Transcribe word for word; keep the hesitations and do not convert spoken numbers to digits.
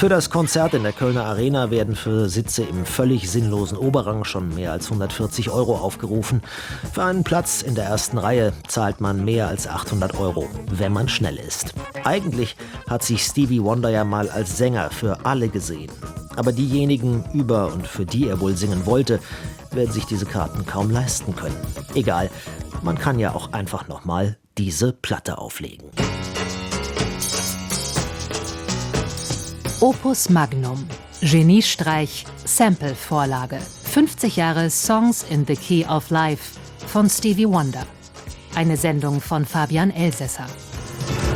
Für das Konzert in der Kölner Arena werden für Sitze im völlig sinnlosen Oberrang schon mehr als hundertvierzig Euro aufgerufen. Für einen Platz in der ersten Reihe zahlt man mehr als achthundert Euro, wenn man schnell ist. Eigentlich hat sich Stevie Wonder ja mal als Sänger für alle gesehen. Aber diejenigen, über und für die er wohl singen wollte, werden sich diese Karten kaum leisten können. Egal, man kann ja auch einfach nochmal diese Platte auflegen. Opus Magnum. Geniestreich, Sample-Vorlage. fünfzig Jahre Songs in the Key of Life von Stevie Wonder. Eine Sendung von Fabian Elsässer.